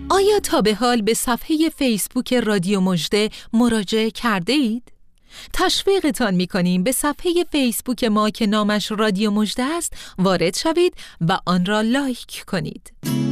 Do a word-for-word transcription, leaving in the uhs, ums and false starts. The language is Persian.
آیا تا به حال به صفحه فیسبوک رادیو مژده مراجعه کرده اید؟ تشویقتان می‌کنیم به صفحه فیسبوک ما که نامش رادیو مژده است وارد شوید و آن را لایک کنید.